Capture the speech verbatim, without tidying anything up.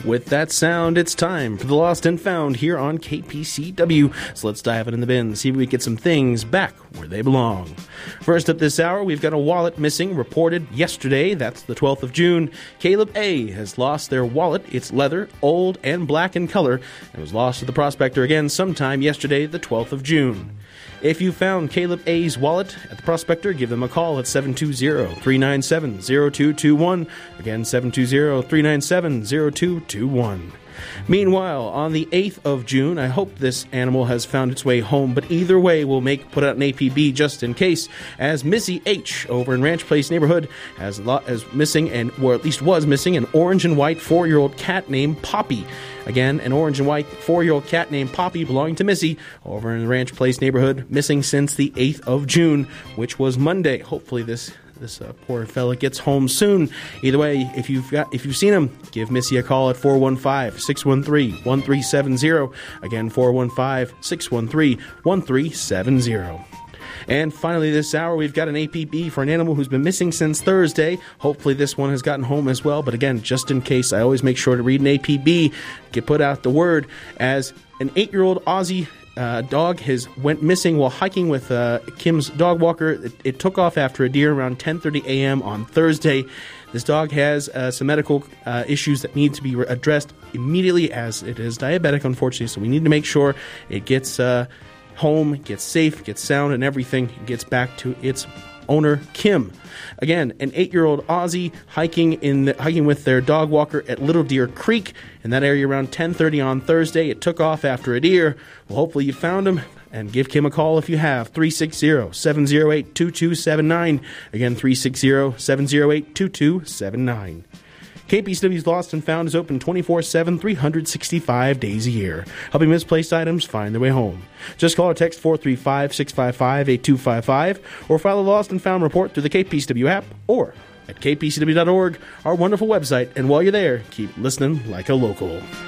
With that sound, it's time for the Lost and Found here on K P C W. So let's dive it in the bin, see if we can get some things back where they belong. First up this hour, we've got a wallet missing reported yesterday. That's the twelfth of June. Caleb A. has lost their wallet. It's leather, old, and black in color, and was lost to the Prospector again sometime yesterday, the twelfth of June. If you found Caleb A.'s wallet at the Prospector, give them a call at seven two zero, three nine seven, zero two two one. Again, seven two zero, three nine seven, zero two two one. Meanwhile, on the eighth of June, I hope this animal has found its way home, but either way, we'll make put out an A P B just in case, as Missy H. over in Ranch Place neighborhood has, lo- has missing, and or at least was missing, an orange and white four-year-old cat named Poppy. Again, an orange and white four-year-old cat named Poppy belonging to Missy over in the Ranch Place neighborhood, missing since the eighth of June, which was Monday. Hopefully this This uh, poor fella gets home soon. Either way, if you've got if you've seen him, give Missy a call at four one five, six one three, one three seven zero. Again, four one five, six one three, one three seven zero. And finally this hour, we've got an A P B for an animal who's been missing since Thursday. Hopefully this one has gotten home as well. But again, just in case, I always make sure to read an A P B, get put out the word, as an eight-year-old Aussie Uh, dog has went missing while hiking with uh, Kim's dog walker. It, it took off after a deer around ten thirty a.m. on Thursday. This dog has uh, some medical uh, issues that need to be re- addressed immediately, as it is diabetic, unfortunately. So we need to make sure it gets uh, home, gets safe, gets sound, and everything gets back to its owner, Kim. Again, an eight-year-old Aussie hiking in the, hiking with their dog walker at Little Deer Creek in that area around ten thirty on Thursday. It took off after a deer. Well, hopefully you found him, and give Kim a call if you have. three six zero, seven zero eight, two two seven nine. Again, three six zero, seven zero eight, two two seven nine. K P C W's Lost and Found is open twenty-four seven, three hundred sixty-five days a year, helping misplaced items find their way home. Just call or text four three five, six five five, eight two five five or file a Lost and Found report through the K P C W app or at k p c w dot org, our wonderful website. And while you're there, keep listening like a local.